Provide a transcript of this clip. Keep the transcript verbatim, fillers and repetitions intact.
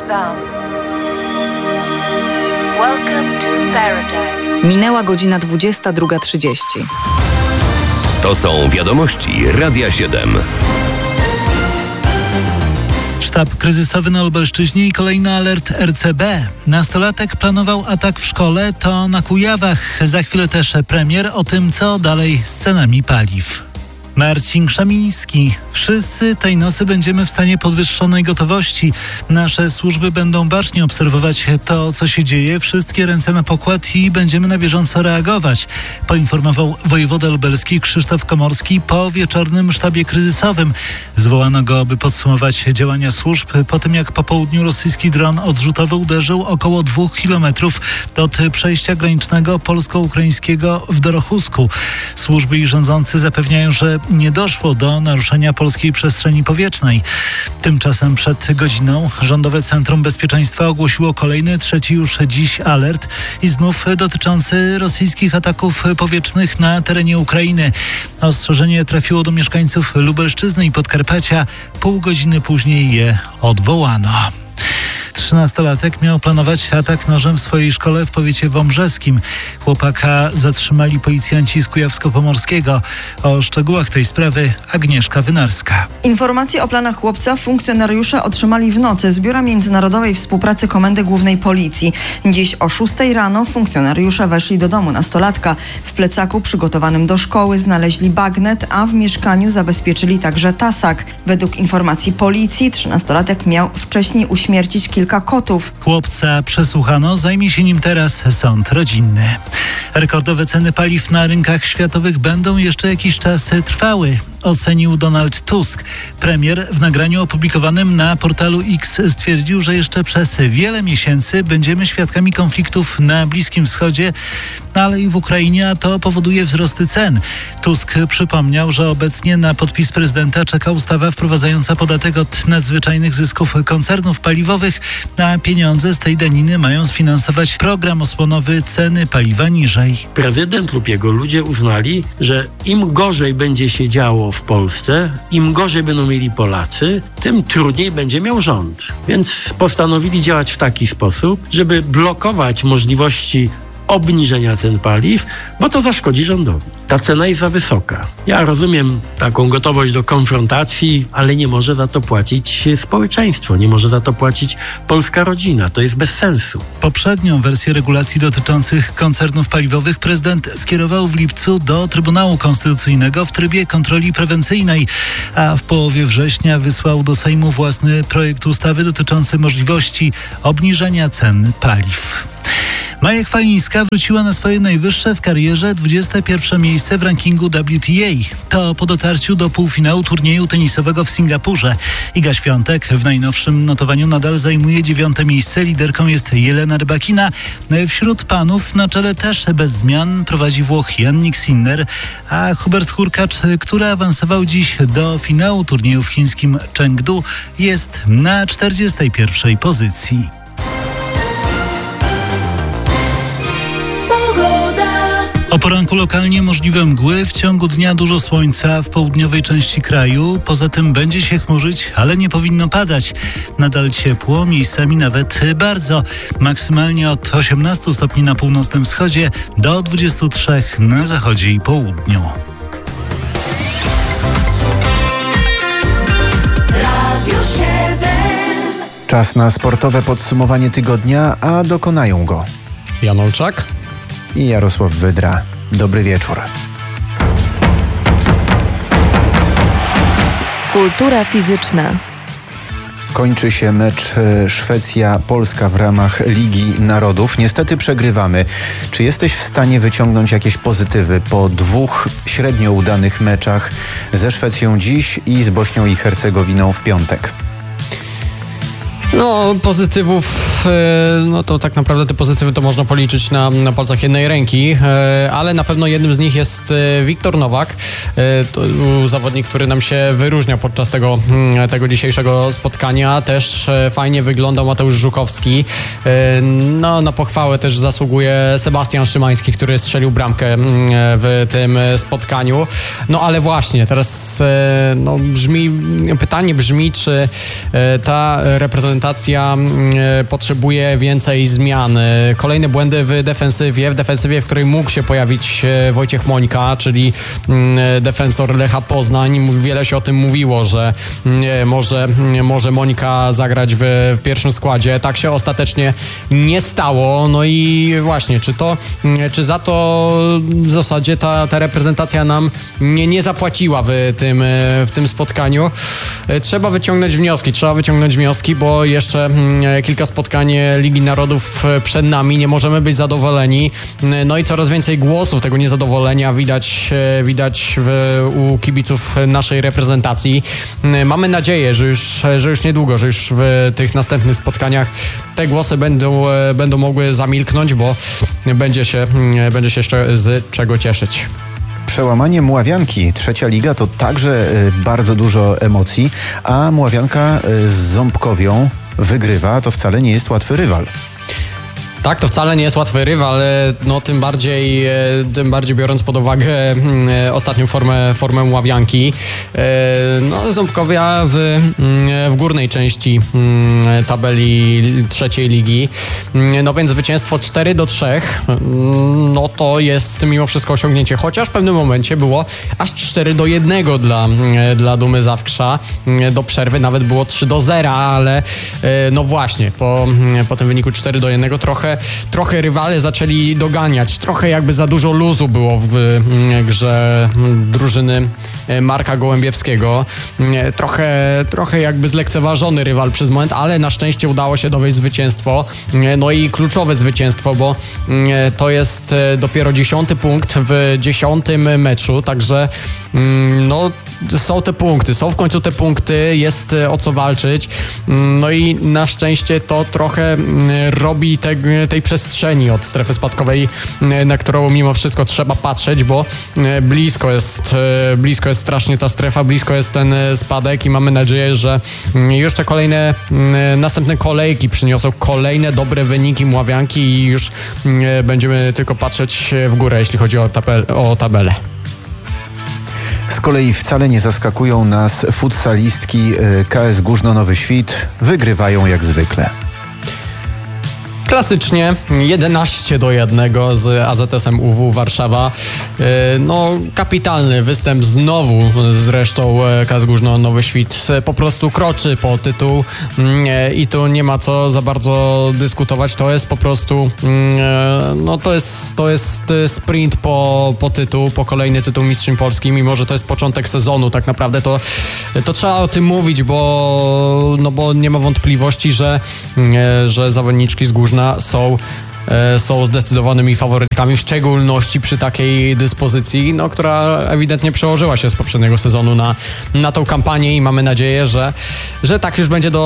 bound. Welcome to paradise. Minęła godzina dwudziesta druga trzydzieści. To są wiadomości Radia siedem. Sztab kryzysowy na Lubelszczyźnie i kolejny alert R C B. Nastolatek planował atak w szkole, to na Kujawach. Za chwilę też premier o tym, co dalej z cenami paliw. Marcin Krzemiński. Wszyscy tej nocy będziemy w stanie podwyższonej gotowości. Nasze służby będą bacznie obserwować to, co się dzieje. Wszystkie ręce na pokład i będziemy na bieżąco reagować, poinformował wojewoda lubelski Krzysztof Komorski po wieczornym sztabie kryzysowym. Zwołano go, by podsumować działania służb po tym, jak po południu rosyjski dron odrzutowy uderzył około dwóch kilometrów od przejścia granicznego polsko-ukraińskiego w Dorochusku. Służby i rządzący zapewniają, że nie doszło do naruszenia polskiej przestrzeni powietrznej. Tymczasem przed godziną Rządowe Centrum Bezpieczeństwa ogłosiło kolejny, trzeci już dziś alert i znów dotyczący rosyjskich ataków powietrznych na terenie Ukrainy. Ostrzeżenie trafiło do mieszkańców Lubelszczyzny i Podkarpacia. Pół godziny później je odwołano. Trzynastolatek miał planować atak nożem w swojej szkole w powiecie wąbrzeskim. Chłopaka zatrzymali policjanci z Kujawsko-Pomorskiego. O szczegółach tej sprawy Agnieszka Wynarska. Informacje o planach chłopca funkcjonariusze otrzymali w nocy z Biura Międzynarodowej Współpracy Komendy Głównej Policji. Dziś o szóstej rano funkcjonariusze weszli do domu nastolatka. W plecaku przygotowanym do szkoły znaleźli bagnet, a w mieszkaniu zabezpieczyli także tasak. Według informacji policji trzynastolatek miał wcześniej uśmiercić kilka Kilka kotów. Chłopca przesłuchano, zajmie się nim teraz sąd rodzinny. Rekordowe ceny paliw na rynkach światowych będą jeszcze jakiś czas trwały, ocenił Donald Tusk. Premier w nagraniu opublikowanym na portalu X stwierdził, że jeszcze przez wiele miesięcy będziemy świadkami konfliktów na Bliskim Wschodzie, ale i w Ukrainie, a to powoduje wzrosty cen. Tusk przypomniał, że obecnie na podpis prezydenta czeka ustawa wprowadzająca podatek od nadzwyczajnych zysków koncernów paliwowych, a pieniądze z tej daniny mają sfinansować program osłonowy Ceny paliwa niżej. Prezydent lub jego ludzie uznali, że im gorzej będzie się działo w Polsce, im gorzej będą mieli Polacy, tym trudniej będzie miał rząd. Więc postanowili działać w taki sposób, żeby blokować możliwości obniżenia cen paliw, bo to zaszkodzi rządowi. Ta cena jest za wysoka. Ja rozumiem taką gotowość do konfrontacji, ale nie może za to płacić społeczeństwo, nie może za to płacić polska rodzina. To jest bez sensu. Poprzednią wersję regulacji dotyczących koncernów paliwowych prezydent skierował w lipcu do Trybunału Konstytucyjnego w trybie kontroli prewencyjnej, a w połowie września wysłał do Sejmu własny projekt ustawy dotyczący możliwości obniżenia cen paliw. Maja Chwalińska wróciła na swoje najwyższe w karierze dwudzieste pierwsze miejsce w rankingu W T A. To po dotarciu do półfinału turnieju tenisowego w Singapurze. Iga Świątek w najnowszym notowaniu nadal zajmuje dziewiąte miejsce. Liderką jest Jelena Rybakina. Wśród panów na czele też bez zmian prowadzi Włoch Jannik Sinner, a Hubert Hurkacz, który awansował dziś do finału turnieju w chińskim Chengdu, jest na czterdziestej pierwszej pozycji. O poranku lokalnie możliwe mgły, w ciągu dnia dużo słońca w południowej części kraju. Poza tym będzie się chmurzyć, ale nie powinno padać. Nadal ciepło, miejscami nawet bardzo. Maksymalnie od osiemnastu stopni na północnym wschodzie do dwudziestu trzech na zachodzie i południu. Czas na sportowe podsumowanie tygodnia, a dokonają go Jan Olczak i Jarosław Wydra. Dobry wieczór. Kultura fizyczna. Kończy się mecz Szwecja-Polska w ramach Ligi Narodów. Niestety przegrywamy. Czy jesteś w stanie wyciągnąć jakieś pozytywy po dwóch średnio udanych meczach ze Szwecją dziś i z Bośnią i Hercegowiną w piątek? No, pozytywów no to tak naprawdę te pozytywy to można policzyć na, na palcach jednej ręki, ale na pewno jednym z nich jest Wiktor Nowak. To zawodnik, który nam się wyróżniał podczas tego, tego dzisiejszego spotkania. Też fajnie wyglądał Mateusz Żukowski. No, na pochwałę też zasługuje Sebastian Szymański, który strzelił bramkę w tym spotkaniu. No ale właśnie, teraz no, brzmi, pytanie brzmi, czy ta reprezentacja potrzebuje więcej zmian. Kolejne błędy w defensywie, w defensywie, w której mógł się pojawić Wojciech Mońka, czyli defensor Lecha Poznań. Wiele się o tym mówiło, że może, może Mońka zagrać w, w pierwszym składzie. Tak się ostatecznie nie stało. No i właśnie, czy to, czy za to w zasadzie ta, ta reprezentacja nam nie, nie zapłaciła w tym, w tym spotkaniu? Trzeba wyciągnąć wnioski, trzeba wyciągnąć wnioski, bo jeszcze kilka spotkań Ligi Narodów przed nami, nie możemy być zadowoleni. No i coraz więcej głosów tego niezadowolenia widać, widać w, u kibiców naszej reprezentacji. Mamy nadzieję, że już, że już niedługo, że już w tych następnych spotkaniach te głosy będą, będą mogły zamilknąć, bo będzie się, będzie się jeszcze z czego cieszyć. Przełamanie Mławianki, trzecia liga, to także bardzo dużo emocji, a Mławianka z Ząbkowią wygrywa, to wcale nie jest łatwy rywal. Tak, to wcale nie jest łatwy rywal, no tym bardziej, tym bardziej biorąc pod uwagę ostatnią formę, formę Mławianki. No, Ząbkowia w, w górnej części tabeli trzeciej ligi. No więc zwycięstwo cztery do trzech, no to jest mimo wszystko osiągnięcie, chociaż w pewnym momencie było aż cztery do jednego dla, dla Dumy Zawkrza. Do przerwy nawet było trzy do zera, ale no właśnie, po, po tym wyniku cztery do jednego trochę Trochę rywale zaczęli doganiać, trochę jakby za dużo luzu było w grze drużyny Marka Gołębiewskiego. Trochę, trochę jakby zlekceważony rywal przez moment, ale na szczęście udało się dowieść zwycięstwo. No i kluczowe zwycięstwo, bo to jest dopiero dziesiąty punkt w dziesiątym meczu, także no są te punkty, są w końcu te punkty, jest o co walczyć. No i na szczęście to trochę robi te, tej przestrzeni od strefy spadkowej, na którą mimo wszystko trzeba patrzeć, bo blisko jest, blisko jest strasznie ta strefa, blisko jest ten spadek i mamy nadzieję, że już te kolejne, następne kolejki przyniosą kolejne dobre wyniki Mławianki i już będziemy tylko patrzeć w górę, jeśli chodzi o, tabel, o tabelę. Z kolei wcale nie zaskakują nas futsalistki K S Górzno Nowy Świt. Wygrywają jak zwykle. Klasycznie jedenaście do jednego z A Z S-em U W Warszawa. No, kapitalny występ znowu zresztą K S Górzno Nowy Świt po prostu kroczy po tytuł i tu nie ma co za bardzo dyskutować. To jest po prostu no to jest, to jest sprint po, po tytuł, po kolejny tytuł Mistrzem Polski, mimo że to jest początek sezonu. Tak naprawdę to, to trzeba o tym mówić, bo, no bo nie ma wątpliwości, że, że zawodniczki z Górzna są, są zdecydowanymi faworytkami, w szczególności przy takiej dyspozycji, no, która ewidentnie przełożyła się z poprzedniego sezonu na, na tą kampanię i mamy nadzieję, że, że tak już będzie do